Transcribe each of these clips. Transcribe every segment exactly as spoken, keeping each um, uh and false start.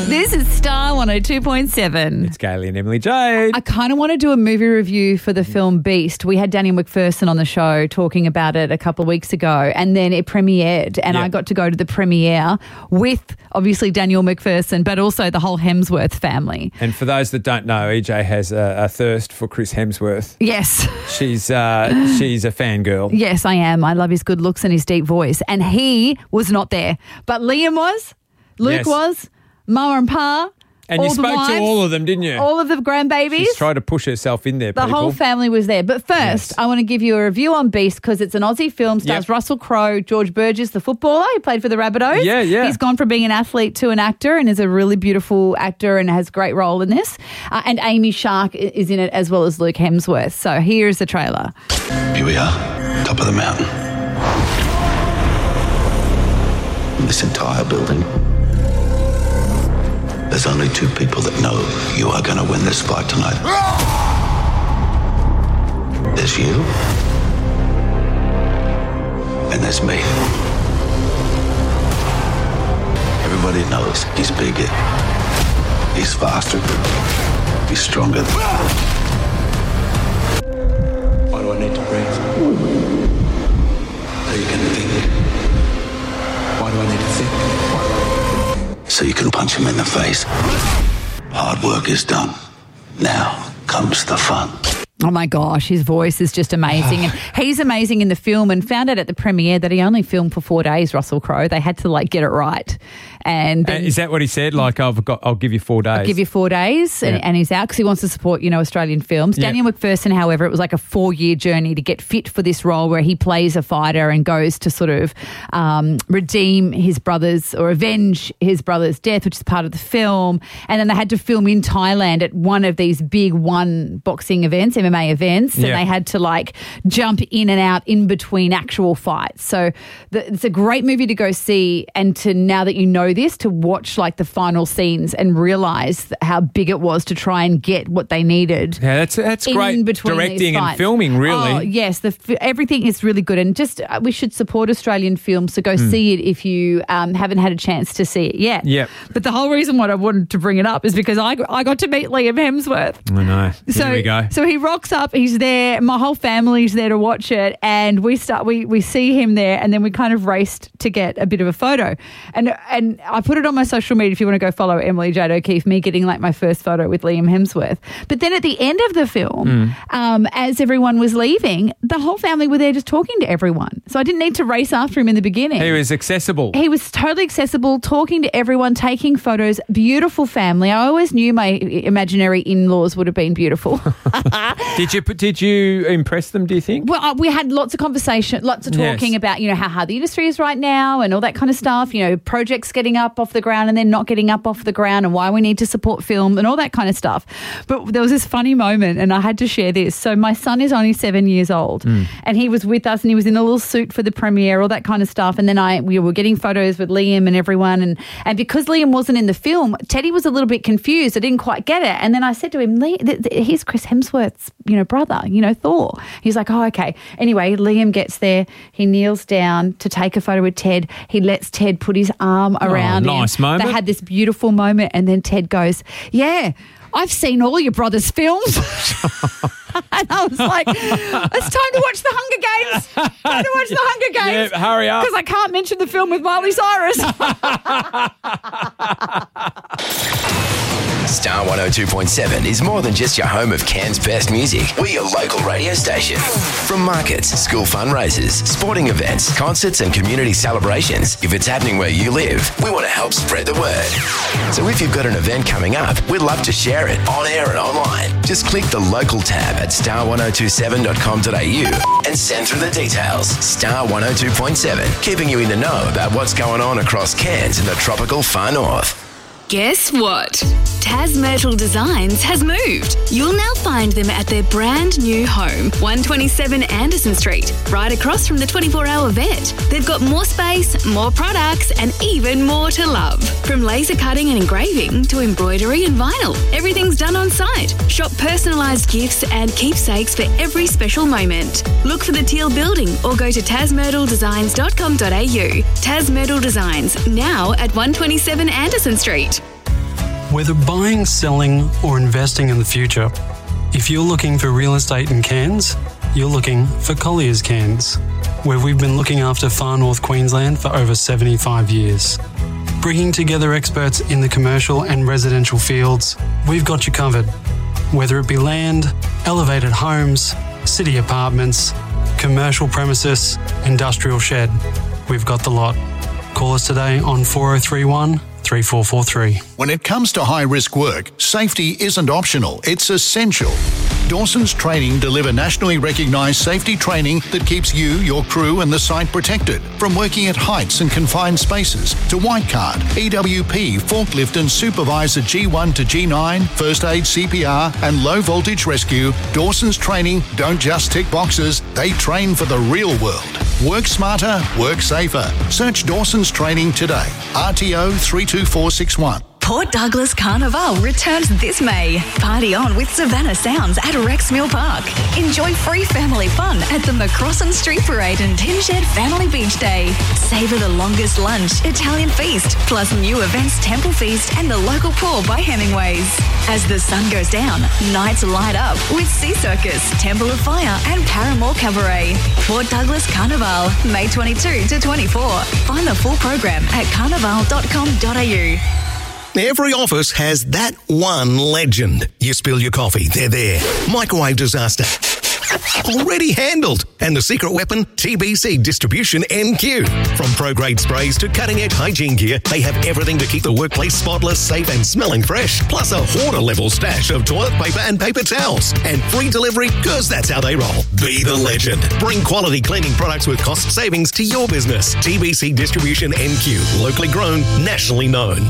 This is Star one oh two point seven. It's Gailey and Emily Jade. I kind of want to do a movie review for the film Beast. We had Daniel McPherson on the show talking about it a couple of weeks ago, and then it premiered, and Yeah. I got to go to the premiere with obviously Daniel McPherson, but also the whole Hemsworth family. And for those that don't know, E J has a, a thirst for Chris Hemsworth. Yes. She's uh, she's a fangirl. Yes, I am. I love his good looks and his deep voice. And he was not there. But Liam was, Luke Yes. was, Ma and Pa. And all you the spoke wives, to all of them, didn't you? All of the grandbabies. She's tried to push herself in there, The people. whole family was there. But first, Yes. I want to give you a review on Beast because it's an Aussie film. Stars Yep. Russell Crowe, George Burgess, the footballer. He played for the Rabbitohs. Yeah, yeah. He's gone from being an athlete to an actor and is a really beautiful actor and has a great role in this. Uh, and Amy Shark i- is in it as well as Luke Hemsworth. So here's the trailer. Here we are, top of the mountain. This entire building, there's only two people that know you are going to win this fight tonight. There's you, and there's me. Everybody knows he's bigger, he's faster, he's stronger. Why do I need to breathe? So you can think. Why do I need to think? So you can punch him in the face. Hard work is done. Now comes the fun. Oh my gosh, his voice is just amazing. And he's amazing in the film, and found out at the premiere that he only filmed for four days, Russell Crowe. They had to like get it right. And Uh, then is that what he said? Like, I've got, I'll give you four days. give you four days and, Yeah. and he's out because he wants to support, you know, Australian films. Yeah. Daniel McPherson, however, it was like a four-year journey to get fit for this role where he plays a fighter and goes to sort of um, redeem his brother's or avenge his brother's death, which is part of the film. And then they had to film in Thailand at one of these big one boxing events, M M A events, and Yeah. they had to like jump in and out in between actual fights. So the, it's a great movie to go see, and to, now that you know this, to watch like the final scenes and realise how big it was to try and get what they needed. Yeah, that's that's in great between these directing and fights. filming, really. Oh, yes, the f- everything is really good, and just uh, we should support Australian films. So go Hmm. see it if you um, haven't had a chance to see it yet. Yep. But the whole reason why I wanted to bring it up is because I I got to meet Liam Hemsworth. I know. So Here we go. So he rocks up. He's there. My whole family's there to watch it, and we start. We we see him there, and then we kind of raced to get a bit of a photo, and and I put it on my social media if you want to go follow Emily Jade O'Keefe. Me getting like my first photo with Liam Hemsworth. But then at the end of the film, Mm. um, as everyone was leaving, the whole family were there just talking to everyone. So I didn't need to race after him in the beginning. He was accessible. He was totally accessible, talking to everyone, taking photos. Beautiful family. I always knew my imaginary in-laws would have been beautiful. Did you did you impress them, do you think? Well, uh, we had lots of conversation, lots of talking Yes. about, you know, how hard the industry is right now and all that kind of stuff, you know, projects getting up off the ground and then not getting up off the ground and why we need to support film and all that kind of stuff. But there was this funny moment and I had to share this. So my son is only seven years old and he was with us and he was in a little suit for the premiere, all that kind of stuff. And then I we were getting photos with Liam and everyone. And, and because Liam wasn't in the film, Teddy was a little bit confused. I didn't quite get it. And then I said to him, Lee, th- th- here's Chris Hemsworth's, you know, brother, you know, Thor. He's like, oh, okay. Anyway, Liam gets there. He kneels down to take a photo with Ted. He lets Ted put his arm around him. nice moment. They had this beautiful moment. And then Ted goes, yeah, I've seen all your brother's films. And I was like, it's time to watch the Hunger Games. Time to watch the Hunger Games. Yeah, hurry up. Because I can't mention the film with Miley Cyrus. Star one oh two point seven is more than just your home of Cairns' best music. We're your local radio station. From markets, school fundraisers, sporting events, concerts and community celebrations, if it's happening where you live, we want to help spread the word. So if you've got an event coming up, we'd love to share it on air and online. Just click the local tab at star one oh two seven dot com dot a u and send through the details. Star one oh two point seven, keeping you in the know about what's going on across Cairns and the tropical far north. Guess what? Tas Myrtle Designs has moved. You'll now find them at their brand new home, one twenty-seven Anderson Street, right across from the twenty-four hour vet. They've got more space, more products, and even more to love. From laser cutting and engraving to embroidery and vinyl, everything's done on site. Shop personalised gifts and keepsakes for every special moment. Look for the teal building or go to tas myrtle designs dot com dot a u. Tas Myrtle Designs, now at one twenty-seven Anderson Street. Whether buying, selling or investing in the future, if you're looking for real estate in Cairns, you're looking for Collier's Cairns, where we've been looking after Far North Queensland for over seventy-five years. Bringing together experts in the commercial and residential fields, we've got you covered. Whether it be land, elevated homes, city apartments, commercial premises, industrial shed, we've got the lot. Call us today on four oh three one, three four four three. When it comes to high-risk work, safety isn't optional, it's essential. Dawson's Training deliver nationally recognised safety training that keeps you, your crew and the site protected. From working at heights and confined spaces to white card, E W P, forklift and supervisor G one to G nine, first aid, C P R and low voltage rescue, Dawson's Training don't just tick boxes, they train for the real world. Work smarter, work safer. Search Dawson's Training today. R T O three two four six one. Port Douglas Carnival returns this May. Party on with Savannah Sounds at Rex Mill Park. Enjoy free family fun at the McCrossan Street Parade and Tin Shed Family Beach Day. Savour the longest lunch, Italian feast, plus new events Temple Feast and the local pour by Hemingways. As the sun goes down, nights light up with Sea Circus, Temple of Fire and Paramore Cabaret. Port Douglas Carnival, May twenty-second to twenty-fourth. Find the full program at carnival dot com dot a u. Every office has that one legend. You spill your coffee, they're there. Microwave disaster. Already handled. And the secret weapon, T B C Distribution N Q. From pro-grade sprays to cutting-edge hygiene gear, they have everything to keep the workplace spotless, safe and smelling fresh. Plus a hoarder-level stash of toilet paper and paper towels. And free delivery, because that's how they roll. Be the legend. Bring quality cleaning products with cost savings to your business. T B C Distribution N Q. Locally grown, nationally known.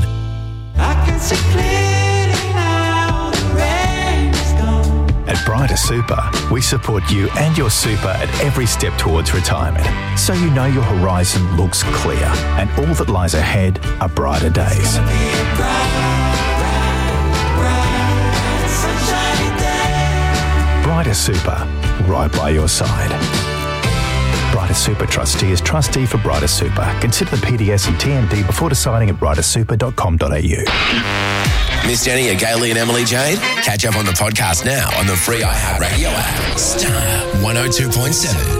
I can see clearly now the rain is gone. At Brighter Super, we support you and your super at every step towards retirement, so you know your horizon looks clear and all that lies ahead are brighter days. Bright, bright, bright, sunshiny day. Brighter Super, right by your side. Brighter Super Trustee is trustee for Brighter Super. Consider the P D S and T M D before deciding at brighter super dot com dot a u. Missed any of Gailey and Emily Jade? Catch up on the podcast now on the free iHeartRadio app. Star one oh two point seven.